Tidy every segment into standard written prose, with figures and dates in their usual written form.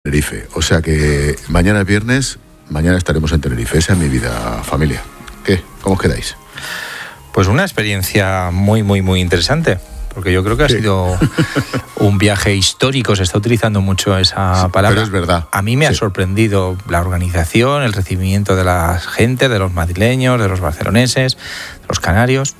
Tenerife. O sea que mañana es viernes, mañana estaremos en Tenerife. Esa es mi vida, familia. ¿Qué? ¿Cómo os quedáis? Pues una experiencia muy, muy, muy interesante. Porque yo creo que ha sido un viaje histórico, se está utilizando mucho esa palabra. Pero es verdad. A mí me ha sorprendido la organización, el recibimiento de la gente, de los madrileños, de los barceloneses, de los canarios.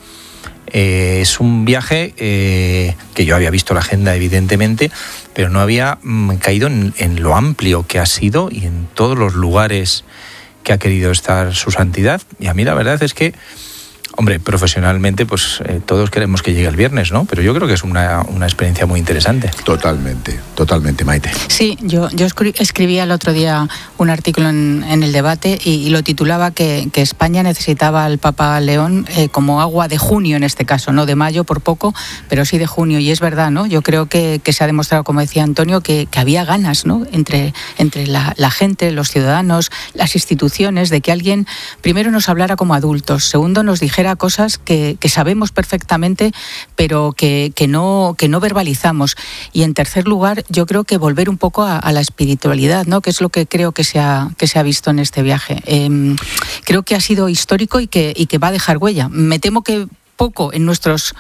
Es un viaje que yo había visto la agenda, evidentemente, pero no había caído en lo amplio que ha sido y en todos los lugares que ha querido estar su santidad. Y a mí la verdad es que, hombre, profesionalmente, pues todos queremos que llegue el viernes, ¿no? Pero yo creo que es una experiencia muy interesante. Totalmente, Maite. Sí, yo escribía el otro día un artículo en el debate y lo titulaba que España necesitaba al Papa León como agua de junio en este caso, no de mayo por poco, pero sí de junio. Y es verdad, ¿no? Yo creo que se ha demostrado, como decía Antonio, que había ganas, ¿no? Entre la gente, los ciudadanos, las instituciones, de que alguien primero nos hablara como adultos, segundo nos dijera cosas que sabemos perfectamente, pero que no verbalizamos. Y en tercer lugar, yo creo que volver un poco a la espiritualidad, ¿no? Que es lo que creo que se ha visto en este viaje. Creo que ha sido histórico y que va a dejar huella. Me temo que poco en nuestros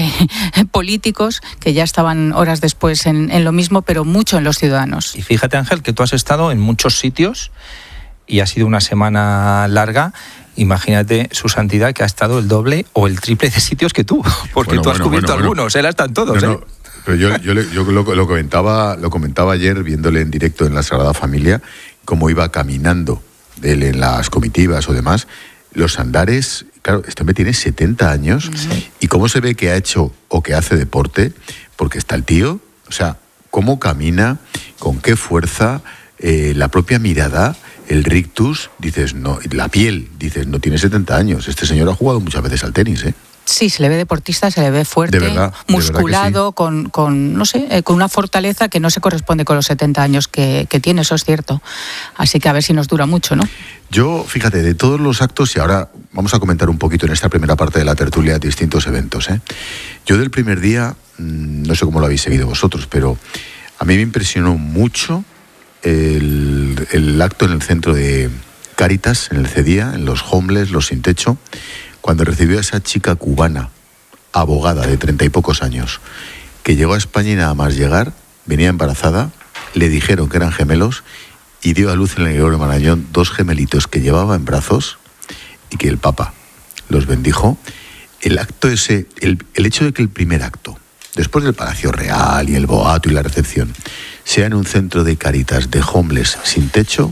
políticos, que ya estaban horas después en lo mismo, pero mucho en los ciudadanos. Y fíjate, Ángel, que tú has estado en muchos sitios y ha sido una semana larga. Imagínate su santidad, que ha estado el doble o el triple de sitios que tú, porque tú has cubierto algunos, él está en todos. No, pero yo lo comentaba ayer viéndole en directo en la Sagrada Familia, cómo iba caminando él en las comitivas o demás, los andares. Claro, este hombre tiene 70 años y cómo se ve que ha hecho o que hace deporte, porque está el tío, o sea, cómo camina, con qué fuerza, la propia mirada, el rictus, dices, no, la piel, dices, no tiene 70 años. Este señor ha jugado muchas veces al tenis, ¿eh? Sí, se le ve deportista, se le ve fuerte, musculado, sí. con una fortaleza que no se corresponde con los 70 años que tiene, eso es cierto. Así que a ver si nos dura mucho, ¿no? Yo, fíjate, de todos los actos, y ahora vamos a comentar un poquito en esta primera parte de la tertulia distintos eventos, ¿eh? Yo del primer día, no sé cómo lo habéis seguido vosotros, pero a mí me impresionó mucho el acto en el centro de Cáritas, en el CEDIA, en los homeless, los sin techo, cuando recibió a esa chica cubana, abogada de 30 y pocos años, que llegó a España y nada más llegar, venía embarazada, le dijeron que eran gemelos y dio a luz en el Gregorio Marañón 2 gemelitos que llevaba en brazos y que el Papa los bendijo. El acto ese, el hecho de que el primer acto, después del Palacio Real y el boato y la recepción, sea en un centro de Cáritas de homeless sin techo,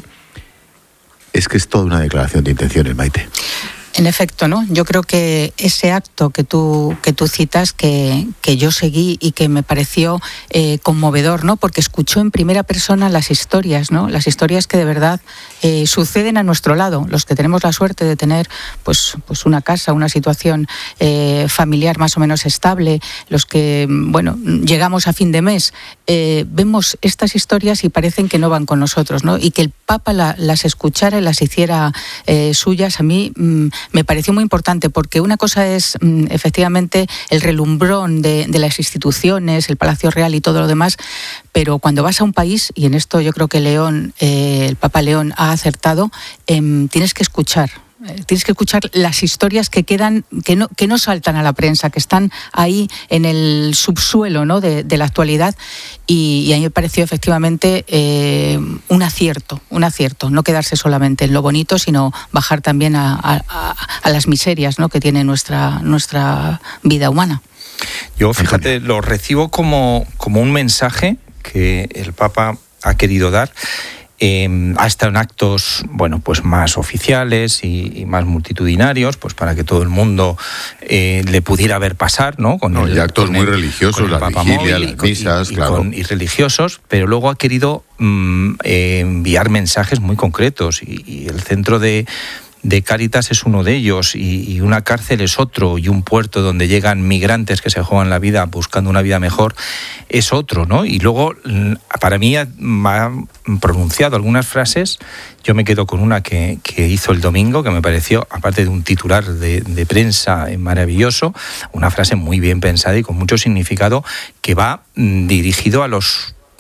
es que es toda una declaración de intenciones, Maite. En efecto, ¿no? Yo creo que ese acto que tú citas, que yo seguí y que me pareció conmovedor, ¿no? Porque escuchó en primera persona las historias, ¿no? Las historias que de verdad suceden a nuestro lado, los que tenemos la suerte de tener pues una casa, una situación familiar más o menos estable, los que, llegamos a fin de mes, vemos estas historias y parecen que no van con nosotros, ¿no? Y que el Papa las escuchara y las hiciera suyas, a mí me pareció muy importante, porque una cosa es efectivamente el relumbrón de las instituciones, el Palacio Real y todo lo demás, pero cuando vas a un país, y en esto yo creo que el Papa León ha acertado, tienes que escuchar las historias que quedan, que no saltan a la prensa, que están ahí en el subsuelo, ¿no? de la actualidad, y a mí me pareció efectivamente un acierto, no quedarse solamente en lo bonito, sino bajar también a las miserias, ¿no? que tiene nuestra vida humana. Yo, fíjate, lo recibo como un mensaje que el Papa ha querido dar. Ha estado en actos, pues más oficiales y más multitudinarios, pues para que todo el mundo le pudiera ver pasar, ¿no? Y actos muy religiosos, las vigilias, las misas, claro. Y religiosos, pero luego ha querido enviar mensajes muy concretos, y el centro de Cáritas es uno de ellos, y una cárcel es otro, y un puerto donde llegan migrantes que se juegan la vida buscando una vida mejor es otro, ¿no? Y luego, para mí, ha pronunciado algunas frases. Yo me quedo con una que hizo el domingo, que me pareció, aparte de un titular de prensa maravilloso, una frase muy bien pensada y con mucho significado, que va dirigido a los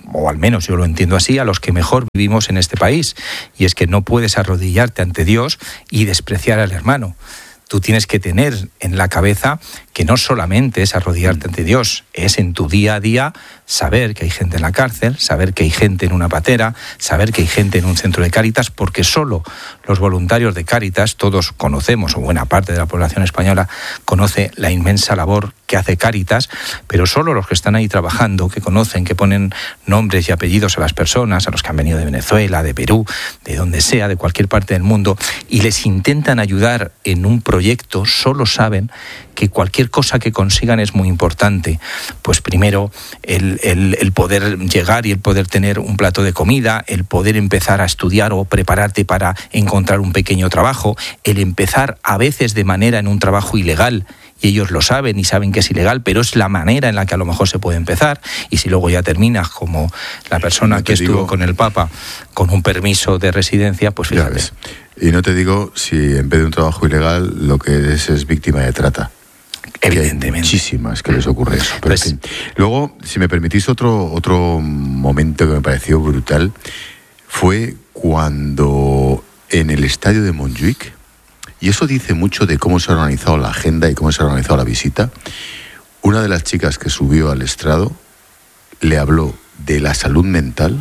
o al menos yo lo entiendo así, a los que mejor vivimos en este país. Y es que no puedes arrodillarte ante Dios y despreciar al hermano. Tú tienes que tener en la cabeza que no solamente es arrodillarte ante Dios, es en tu día a día saber que hay gente en la cárcel, saber que hay gente en una patera, saber que hay gente en un centro de Cáritas, porque solo los voluntarios de Cáritas, todos conocemos, o buena parte de la población española conoce la inmensa labor que hace Cáritas, pero solo los que están ahí trabajando, que conocen, que ponen nombres y apellidos a las personas, a los que han venido de Venezuela, de Perú, de donde sea, de cualquier parte del mundo, y les intentan ayudar en un proyecto, solo saben que cualquier cosa que consigan es muy importante. Pues primero el poder llegar y el poder tener un plato de comida, el poder empezar a estudiar o prepararte para encontrar un pequeño trabajo, el empezar a veces de manera en un trabajo ilegal, y ellos lo saben y saben que es ilegal, pero es la manera en la que a lo mejor se puede empezar, y si luego ya terminas como la persona que estuvo con el Papa con un permiso de residencia, pues fíjate. Y no te digo si en vez de un trabajo ilegal lo que es víctima de trata. Evidentemente. Muchísimas que les ocurre eso. Pero pues, en fin. Luego, si me permitís otro momento que me pareció brutal, fue cuando en el estadio de Montjuic, y eso dice mucho de cómo se ha organizado la agenda y cómo se ha organizado la visita, una de las chicas que subió al estrado le habló de la salud mental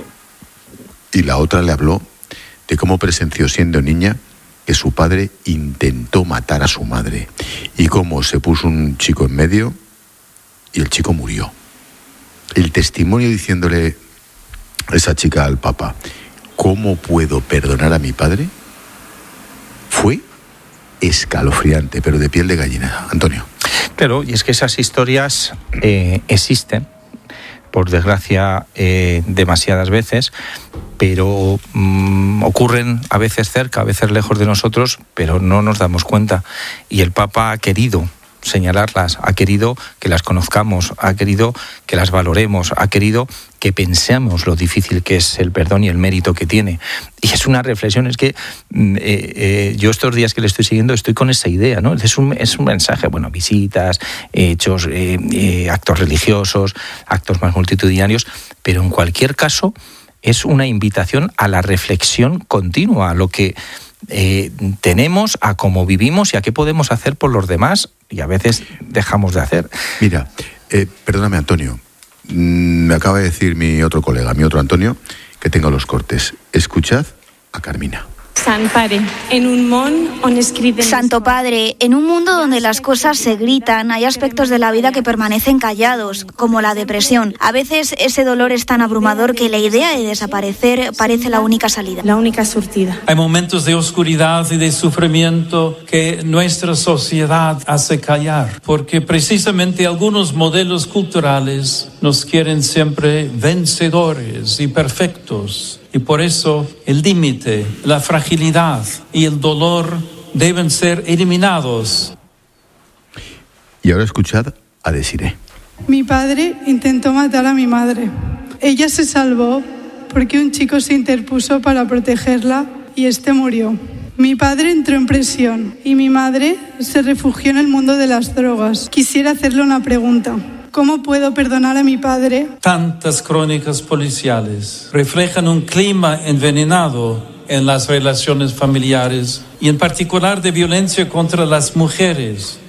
y la otra le habló de cómo presenció siendo niña que su padre intentó matar a su madre y cómo se puso un chico en medio y el chico murió. El testimonio diciéndole esa chica al Papa, ¿cómo puedo perdonar a mi padre?, fue escalofriante, pero de piel de gallina. Antonio. Claro, y es que esas historias existen, por desgracia, demasiadas veces, pero ocurren a veces cerca, a veces lejos de nosotros, pero no nos damos cuenta. Y el Papa ha querido señalarlas, ha querido que las conozcamos, ha querido que las valoremos, ha querido que pensemos lo difícil que es el perdón y el mérito que tiene. Y es una reflexión, es que yo estos días que le estoy siguiendo estoy con esa idea, ¿no? Es un mensaje, bueno, visitas, hechos, actos religiosos, actos más multitudinarios, pero en cualquier caso es una invitación a la reflexión continua, a lo que tenemos, a cómo vivimos y a qué podemos hacer por los demás, y a veces dejamos de hacer. Mira, perdóname, Antonio, me acaba de decir mi otro colega, mi otro Antonio, que tenga los cortes. Escuchad a Carmina. Santo Padre, en un mundo donde las cosas se gritan, hay aspectos de la vida que permanecen callados, como la depresión. A veces ese dolor es tan abrumador que la idea de desaparecer parece la única salida. La única surtida. Hay momentos de oscuridad y de sufrimiento que nuestra sociedad hace callar, porque precisamente algunos modelos culturales nos quieren siempre vencedores y perfectos. Y por eso el límite, la fragilidad y el dolor deben ser eliminados. Y ahora escuchad a Desiree. Mi padre intentó matar a mi madre. Ella se salvó porque un chico se interpuso para protegerla y este murió. Mi padre entró en prisión y mi madre se refugió en el mundo de las drogas. Quisiera hacerle una pregunta. ¿Cómo puedo perdonar a mi padre? Tantas crónicas policiales reflejan un clima envenenado en las relaciones familiares y en particular de violencia contra las mujeres.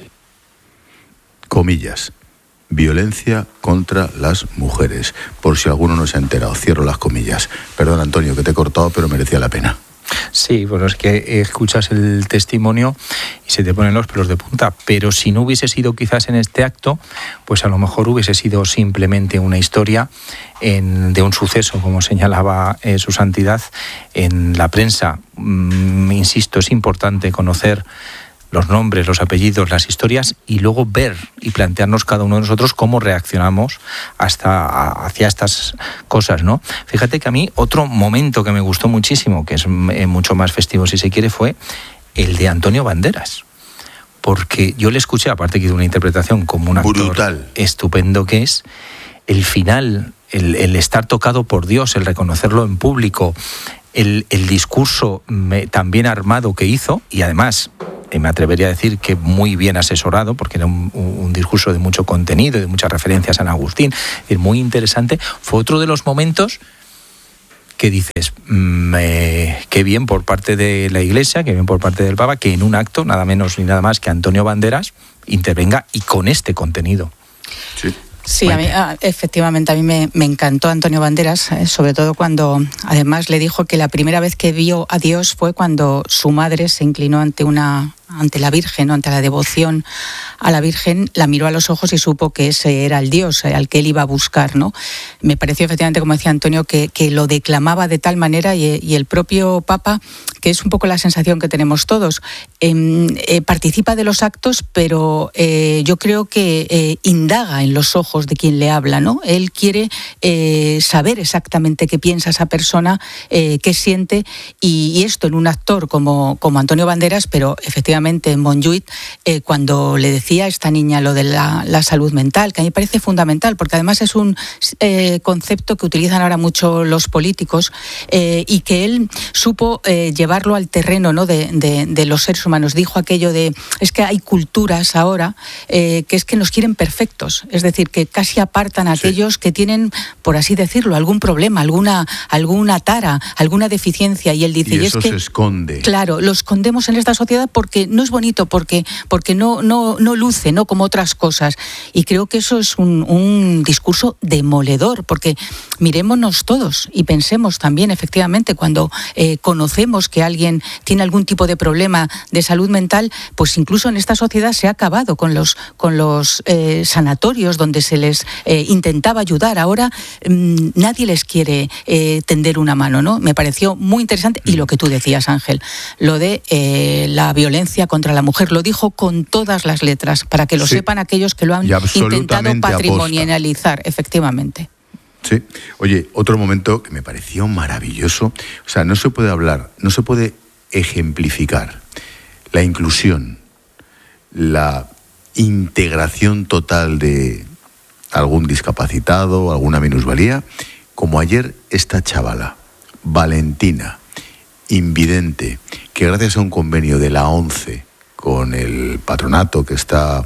Comillas. Violencia contra las mujeres. Por si alguno no se ha enterado, cierro las comillas. Perdón, Antonio, que te he cortado, pero merecía la pena. Sí, bueno, es que escuchas el testimonio y se te ponen los pelos de punta, pero si no hubiese sido quizás en este acto, pues a lo mejor hubiese sido simplemente una historia de un suceso, como señalaba su santidad en la prensa. Insisto, es importante conocer los nombres, los apellidos, las historias y luego ver y plantearnos cada uno de nosotros cómo reaccionamos hacia estas cosas, ¿no? Fíjate que a mí otro momento que me gustó muchísimo, que es mucho más festivo si se quiere, fue el de Antonio Banderas. Porque yo le escuché, aparte que hizo una interpretación como un actor brutal, estupendo que es, el final, el estar tocado por Dios, el reconocerlo en público, el discurso tan bien armado que hizo, y además y me atrevería a decir que muy bien asesorado, porque era un discurso de mucho contenido y de muchas referencias a San Agustín, es decir, muy interesante. Fue otro de los momentos que dices, qué bien por parte de la Iglesia, qué bien por parte del Papa, que en un acto, nada menos ni nada más que Antonio Banderas, intervenga y con este contenido. Sí. Sí, efectivamente, a mí me encantó Antonio Banderas, sobre todo cuando además le dijo que la primera vez que vio a Dios fue cuando su madre se inclinó ante la Virgen, ¿no? Ante la devoción a la Virgen, la miró a los ojos y supo que ese era el Dios al que él iba a buscar, ¿no? Me pareció efectivamente, como decía Antonio, que lo declamaba de tal manera y el propio Papa, que es un poco la sensación que tenemos todos, participa de los actos, pero yo creo que indaga en los ojos de quien le habla, ¿no? Él quiere saber exactamente qué piensa esa persona, qué siente, y esto en un actor como Antonio Banderas, pero efectivamente en Montjuïc, cuando le decía a esta niña lo de la salud mental, que a mí me parece fundamental, porque además es un concepto que utilizan ahora mucho los políticos, y que él supo llevarlo al terreno, ¿no? de los seres humanos. Dijo aquello de, es que hay culturas ahora que es que nos quieren perfectos, es decir, que casi apartan a aquellos que tienen, por así decirlo, algún problema, alguna tara, alguna deficiencia, y él dice, y eso es que se esconde. Claro, lo escondemos en esta sociedad porque no es bonito, porque no luce, ¿no? Como otras cosas. Y creo que eso es un discurso demoledor, porque mirémonos todos y pensemos también, efectivamente, cuando conocemos que alguien tiene algún tipo de problema de salud mental, pues incluso en esta sociedad se ha acabado con los sanatorios donde se les intentaba ayudar. Ahora nadie les quiere tender una mano, ¿no? Me pareció muy interesante. Y lo que tú decías, Ángel, lo de la violencia contra la mujer, lo dijo con todas las letras, para que lo sepan aquellos que lo han intentado patrimonializar, efectivamente. Sí. Oye, otro momento que me pareció maravilloso, o sea, no se puede ejemplificar la inclusión, la integración total de algún discapacitado, alguna minusvalía, como ayer esta chavala, Valentina, invidente, que gracias a un convenio de la ONCE con el patronato que está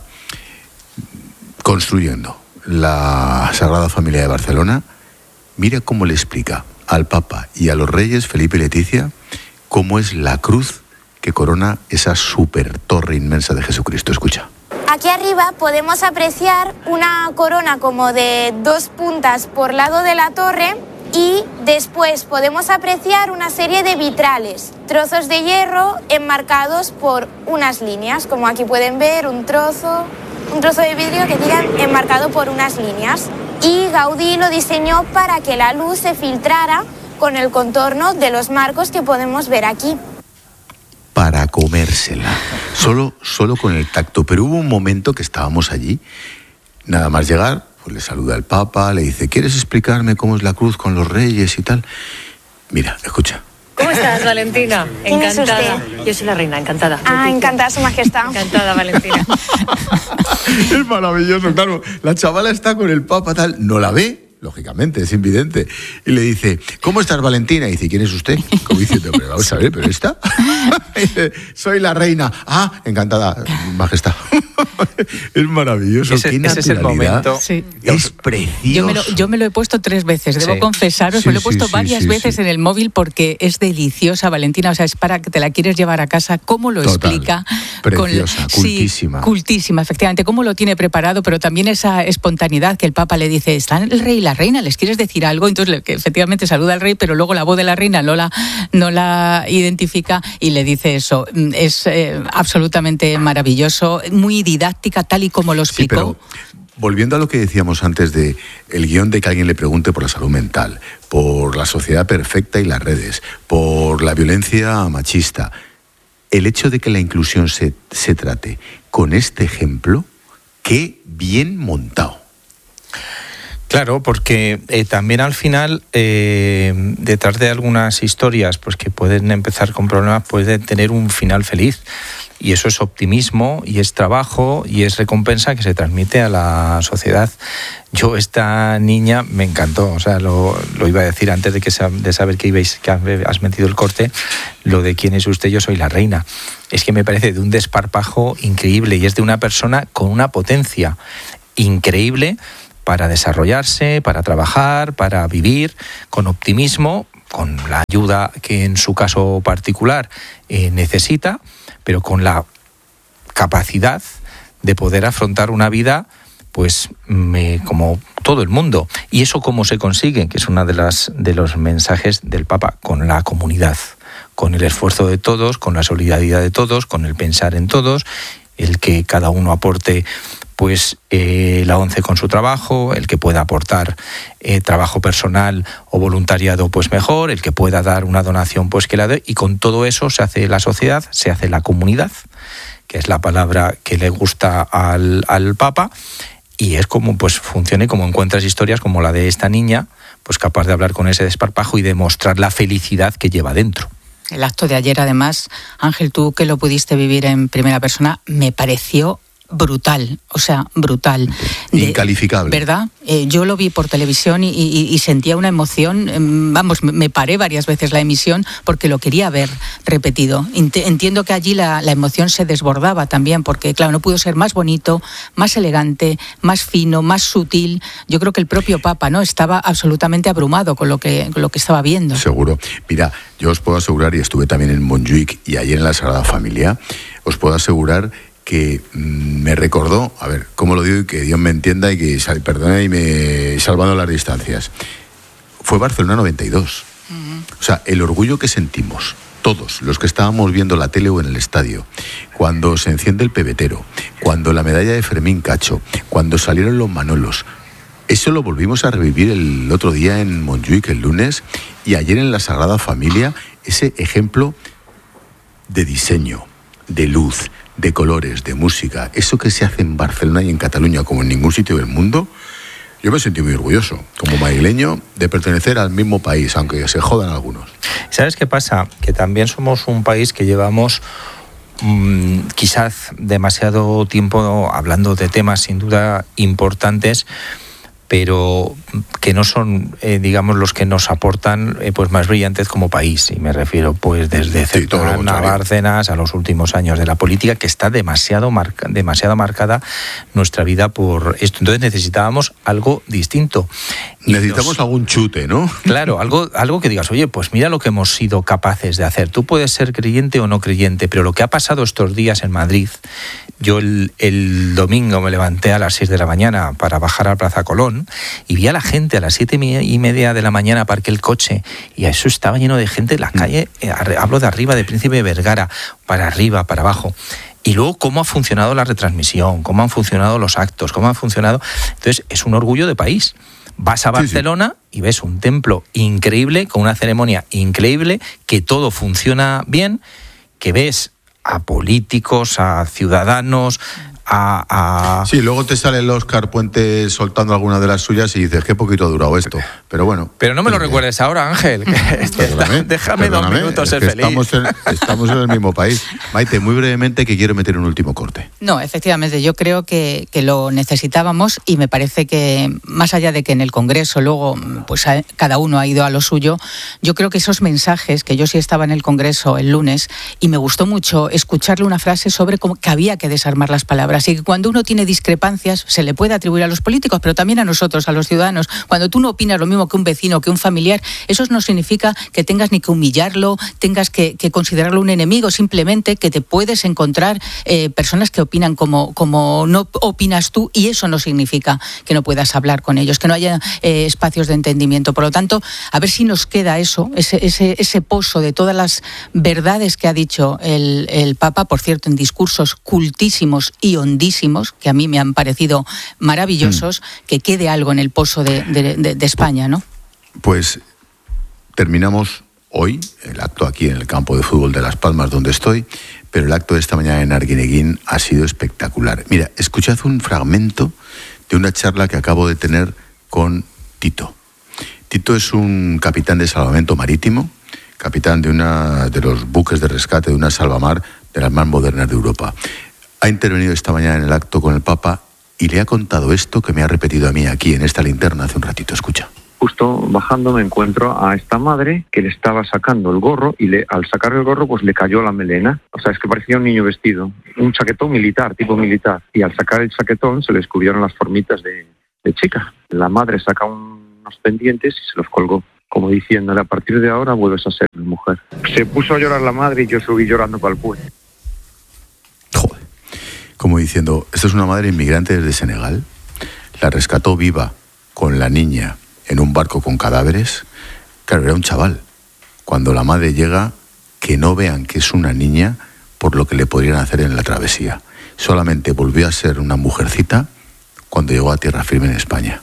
construyendo la Sagrada Familia de Barcelona, mira cómo le explica al Papa y a los reyes Felipe y Leticia cómo es la cruz que corona esa super torre inmensa de Jesucristo. Escucha. Aquí arriba podemos apreciar una corona como de 2 puntas por lado de la torre, y después podemos apreciar una serie de vitrales, trozos de hierro enmarcados por unas líneas, como aquí pueden ver un trozo de vidrio que queda enmarcado por unas líneas. Y Gaudí lo diseñó para que la luz se filtrara con el contorno de los marcos que podemos ver aquí. Para comérsela, solo con el tacto. Pero hubo un momento que estábamos allí, nada más llegar, pues le saluda el Papa, le dice, ¿quieres explicarme cómo es la cruz con los reyes y tal? Mira, escucha. ¿Cómo estás, Valentina? Encantada. Yo soy la reina, encantada. Encantada, Su Majestad. Encantada, Valentina. Es maravilloso, claro. La chavala está con el Papa, tal, no la ve, lógicamente, es invidente. Y le dice, ¿cómo estás, Valentina? Y dice, ¿quién es usted? Como diciendo, pero vamos a ver, ¿pero esta? Dice, soy la reina. Ah, encantada, Majestad. Es maravilloso. Ese es el momento. Sí. Es precioso. Yo me lo he puesto 3 veces, debo confesaros, me lo he puesto varias veces en el móvil, porque es deliciosa, Valentina, o sea, es para que te la quieres llevar a casa, cómo lo explica. Preciosa, cultísima. Cultísima, efectivamente, cómo lo tiene preparado, pero también esa espontaneidad que el Papa le dice, ¿están el rey y la reina? ¿Les quieres decir algo? Entonces, efectivamente, saluda al rey, pero luego la voz de la reina no la identifica y le dice eso. Es absolutamente maravilloso, muy didáctica, tal y como lo explicó. Sí, pero volviendo a lo que decíamos antes de el guión de que alguien le pregunte por la salud mental, por la sociedad perfecta y las redes, por la violencia machista, el hecho de que la inclusión se trate con este ejemplo, qué bien montado. Claro, porque también al final, detrás de algunas historias pues que pueden empezar con problemas, pueden tener un final feliz. Y eso es optimismo y es trabajo y es recompensa que se transmite a la sociedad. Yo, esta niña me encantó, o sea, lo iba a decir antes de saber que has metido el corte, lo de quién es usted, yo soy la reina. Es que me parece de un desparpajo increíble y es de una persona con una potencia increíble para desarrollarse, para trabajar, para vivir con optimismo, con la ayuda que en su caso particular necesita, pero con la capacidad de poder afrontar una vida pues como todo el mundo. ¿Y eso cómo se consigue? Que es uno de los mensajes del Papa, con la comunidad, con el esfuerzo de todos, con la solidaridad de todos, con el pensar en todos, el que cada uno aporte pues la ONCE con su trabajo, el que pueda aportar trabajo personal o voluntariado pues mejor, el que pueda dar una donación pues que la dé, y con todo eso se hace la sociedad, se hace la comunidad, que es la palabra que le gusta al Papa, y es como pues funciona y como encuentras historias como la de esta niña, pues capaz de hablar con ese desparpajo y demostrar la felicidad que lleva dentro. El acto de ayer, además, Ángel, tú que lo pudiste vivir en primera persona, me pareció brutal, o sea, brutal. Incalificable. ¿Verdad? Yo lo vi por televisión y sentía una emoción, vamos, me paré varias veces la emisión porque lo quería ver repetido. Entiendo que allí la emoción se desbordaba también porque, claro, no pudo ser más bonito, más elegante, más fino, más sutil. Yo creo que el propio Papa, ¿no?, estaba absolutamente abrumado con lo que estaba viendo. Seguro. Mira, yo os puedo asegurar, y estuve también en Montjuïc y ayer en la Sagrada Familia, os puedo asegurar que me recordó, a ver, ¿cómo lo digo? Y que Dios me entienda y que perdone y me salvando las distancias. Fue Barcelona 92. O sea, el orgullo que sentimos todos los que estábamos viendo la tele o en el estadio, cuando se enciende el pebetero, cuando la medalla de Fermín Cacho, cuando salieron los Manolos, eso lo volvimos a revivir el otro día en Montjuïc, el lunes, y ayer en la Sagrada Familia, ese ejemplo de diseño, de luz, de colores, de música, eso que se hace en Barcelona y en Cataluña como en ningún sitio del mundo. Yo me sentí muy orgulloso, como madrileño, de pertenecer al mismo país, aunque se jodan algunos. ¿Sabes qué pasa? Que también somos un país que llevamos quizás demasiado tiempo hablando de temas sin duda importantes, pero que no son, digamos, los que nos aportan pues más brillantes como país. Y me refiero pues desde Cetán a Bárcenas a los últimos años de la política, que está demasiado marcada nuestra vida por esto. Entonces necesitábamos algo distinto. Necesitamos algún chute, ¿no? Claro, algo que digas, oye, pues mira lo que hemos sido capaces de hacer. Tú puedes ser creyente o no creyente, pero lo que ha pasado estos días en Madrid, yo el domingo me levanté a las 6 de la mañana para bajar a Plaza Colón y vi a la gente a las 7:30 de la mañana, aparqué el coche y eso estaba lleno de gente en la calle, hablo de arriba, de Príncipe de Vergara, para arriba, para abajo. Y luego cómo ha funcionado la retransmisión, cómo han funcionado los actos, cómo han funcionado. Entonces es un orgullo de país. Vas a Barcelona y ves un templo increíble, con una ceremonia increíble, que todo funciona bien, que ves a políticos, a ciudadanos, Sí, luego te sale el Óscar Puente soltando alguna de las suyas y dices, qué poquito ha durado esto. Pero bueno. Pero no me lo recuerdes ahora, Ángel. Déjame 2 minutos ser feliz. Estamos en el mismo país. Maite, muy brevemente, que quiero meter un último corte. No, efectivamente, yo creo que lo necesitábamos y me parece que, más allá de que en el Congreso luego pues cada uno ha ido a lo suyo, yo creo que esos mensajes, que yo sí estaba en el Congreso el lunes y me gustó mucho escucharle una frase sobre cómo que había que desarmar las palabras. Así que cuando uno tiene discrepancias se le puede atribuir a los políticos, pero también a nosotros, a los ciudadanos. Cuando tú no opinas lo mismo que un vecino, que un familiar, eso no significa que tengas ni que humillarlo, tengas que considerarlo un enemigo, simplemente que te puedes encontrar personas que opinan como no opinas tú, y eso no significa que no puedas hablar con ellos, que no haya espacios de entendimiento. Por lo tanto, a ver si nos queda eso, ese pozo de todas las verdades que ha dicho el Papa, por cierto, en discursos cultísimos y hondísimos, que a mí me han parecido maravillosos, que quede algo en el pozo de España, ¿no? Pues terminamos hoy el acto aquí en el campo de fútbol de Las Palmas, donde estoy, pero el acto de esta mañana en Arguineguín ha sido espectacular. Mira, escuchad un fragmento de una charla que acabo de tener con Tito. Tito es un capitán de salvamento marítimo, capitán de los buques de rescate de una salvamar de las más modernas de Europa. Ha intervenido esta mañana en el acto con el Papa y le ha contado esto que me ha repetido a mí aquí en esta linterna hace un ratito. Escucha. Justo bajando me encuentro a esta madre que le estaba sacando el gorro y al sacar el gorro pues le cayó la melena. O sea, es que parecía un niño vestido. Un chaquetón militar, tipo militar. Y al sacar el chaquetón se le descubrieron las formitas de chica. La madre saca unos pendientes y se los colgó, como diciéndole, a partir de ahora vuelves a ser mujer. Se puso a llorar la madre y yo subí llorando para el puente. Joder. Como diciendo, esta es una madre inmigrante desde Senegal. La rescató viva con la niña en un barco con cadáveres. Claro, era un chaval. Cuando la madre llega, que no vean que es una niña por lo que le podrían hacer en la travesía. Solamente volvió a ser una mujercita cuando llegó a tierra firme en España.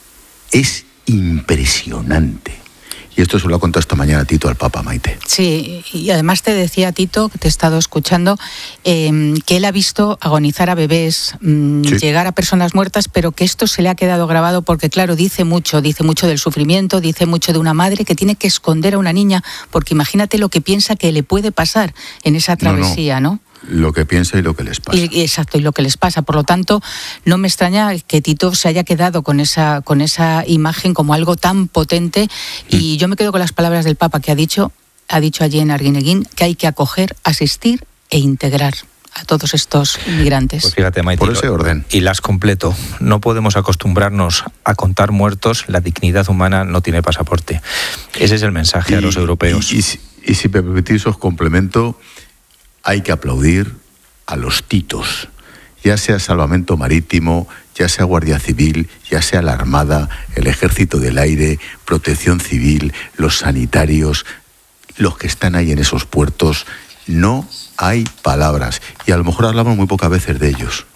Es impresionante. Y esto se lo ha contado esta mañana Tito al Papa, Maite. Sí, y además te decía Tito, que te he estado escuchando, que él ha visto agonizar a bebés, llegar a personas muertas, pero que esto se le ha quedado grabado porque, claro, dice mucho del sufrimiento, dice mucho de una madre que tiene que esconder a una niña, porque imagínate lo que piensa que le puede pasar en esa travesía, ¿no? Lo que piensa y lo que les pasa. Exacto, y lo que les pasa. Por lo tanto, no me extraña que Tito se haya quedado con esa imagen como algo tan potente. Y yo me quedo con las palabras del Papa que ha dicho allí en Arguineguín, que hay que acoger, asistir e integrar a todos estos inmigrantes. Pues fíjate, Maite, por ese orden. Y las completo. No podemos acostumbrarnos a contar muertos. La dignidad humana no tiene pasaporte. Ese es el mensaje a los europeos. Y si me permitís, os complemento. Hay que aplaudir a los titos, ya sea Salvamento Marítimo, ya sea Guardia Civil, ya sea la Armada, el Ejército del Aire, Protección Civil, los sanitarios, los que están ahí en esos puertos. No hay palabras y a lo mejor hablamos muy pocas veces de ellos.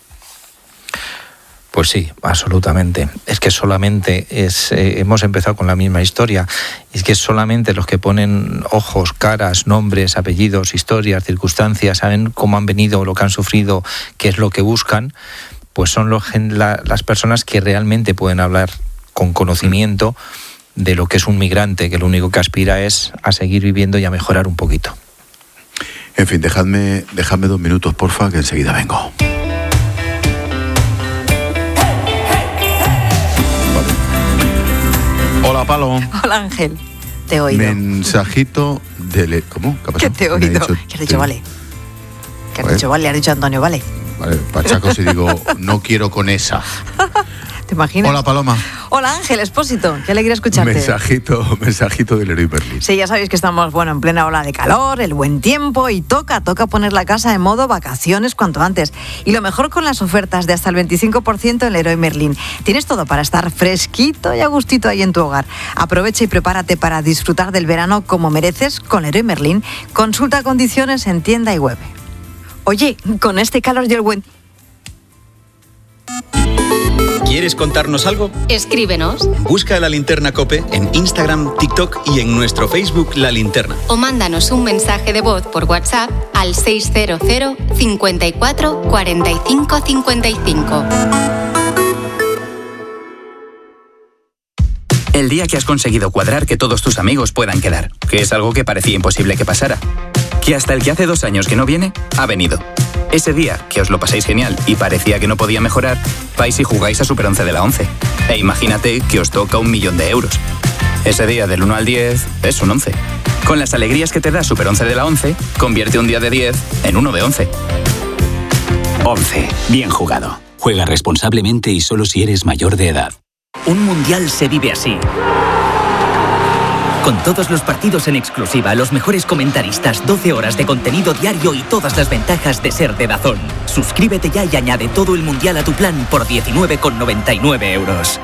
Pues sí, absolutamente. Es que solamente hemos empezado con la misma historia. Es que solamente los que ponen ojos, caras, nombres, apellidos, historias, circunstancias, saben cómo han venido, lo que han sufrido, qué es lo que buscan, pues son las personas que realmente pueden hablar con conocimiento de lo que es un migrante, que lo único que aspira es a seguir viviendo y a mejorar un poquito. En fin, dejadme 2 minutos, porfa, que enseguida vengo. Hola, Palo. Hola, Ángel. Te he oído. Mensajito de... ¿Cómo? ¿Qué ha pasado? Que te he oído. ¿Qué has dicho, vale? ¿Qué has dicho, vale? Has dicho Antonio, vale. Vale, Pachaco, si digo, no quiero con esa. ¿Te imaginas? Hola, Paloma. Hola, Ángel Expósito. Qué alegría escucharte. Mensajito del Leroy Merlin. Sí, ya sabéis que estamos, en plena ola de calor, el buen tiempo y toca poner la casa en modo vacaciones cuanto antes. Y lo mejor con las ofertas de hasta el 25% en Leroy Merlin. Tienes todo para estar fresquito y a gustito ahí en tu hogar. Aprovecha y prepárate para disfrutar del verano como mereces con Leroy Merlin. Consulta condiciones en tienda y web. Oye, con este calor y el buen... ¿Quieres contarnos algo? Escríbenos. Busca La Linterna COPE en Instagram, TikTok y en nuestro Facebook La Linterna. O mándanos un mensaje de voz por WhatsApp al 600 54 45 55. El día que has conseguido cuadrar que todos tus amigos puedan quedar, que es algo que parecía imposible que pasara. Que hasta el que hace 2 años que no viene, ha venido. Ese día que os lo pasáis genial y parecía que no podía mejorar, vais y jugáis a Super 11 de la 11. E imagínate que os toca 1 millón de euros. Ese día del 1 al 10 es un 11. Con las alegrías que te da Super 11 de la 11, convierte un día de 10 en uno de 11. 11. Bien jugado. Juega responsablemente y solo si eres mayor de edad. Un mundial se vive así. Con todos los partidos en exclusiva, los mejores comentaristas, 12 horas de contenido diario y todas las ventajas de ser de DAZN. Suscríbete ya y añade todo el mundial a tu plan por 19,99 euros.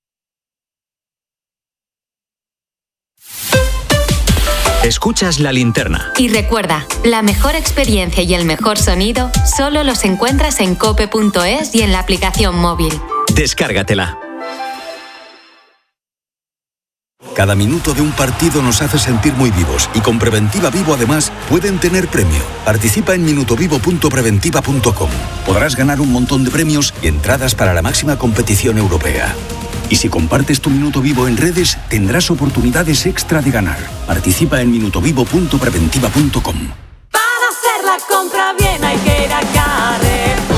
Escuchas La Linterna. Y recuerda, la mejor experiencia y el mejor sonido solo los encuentras en cope.es y en la aplicación móvil. Descárgatela. Cada minuto de un partido nos hace sentir muy vivos y con Preventiva Vivo además pueden tener premio. Participa en minutovivo.preventiva.com. Podrás ganar un montón de premios y entradas para la máxima competición europea. Y si compartes tu Minuto Vivo en redes, tendrás oportunidades extra de ganar. Participa en minutovivo.preventiva.com. Para hacer la compra bien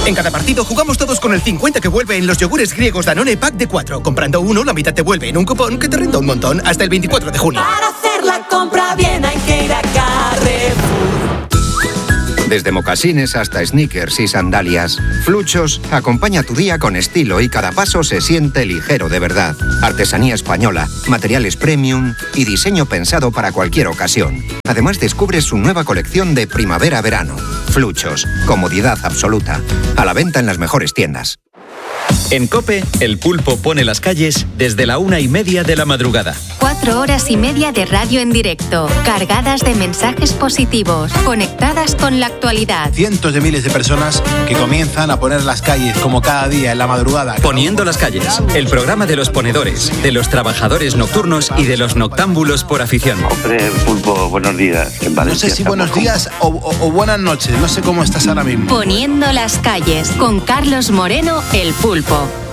En cada partido jugamos todos con el 50 que vuelve en los yogures griegos Danone Pack de 4. Comprando uno, la mitad te vuelve en un cupón que te renta un montón hasta el 24 de junio. Para hacer la compra bien hay que ir a Carrefour. Desde mocasines hasta sneakers y sandalias, Fluchos acompaña tu día con estilo y cada paso se siente ligero de verdad. Artesanía española, materiales premium y diseño pensado para cualquier ocasión. Además descubres su nueva colección de primavera-verano. Fluchos, comodidad absoluta. A la venta en las mejores tiendas. En COPE, El Pulpo pone las calles desde la 1:30 de la madrugada. 4 horas y media de radio en directo, cargadas de mensajes positivos, conectadas con la actualidad. Cientos de miles de personas que comienzan a poner las calles como cada día en la madrugada. Poniendo las calles, el programa de los ponedores, de los trabajadores nocturnos y de los noctámbulos por afición. Hombre, Pulpo, buenos días. En Valencia, no sé si buenos días o buenas noches, no sé cómo estás ahora mismo. Poniendo las calles, con Carlos Moreno, El Pulpo.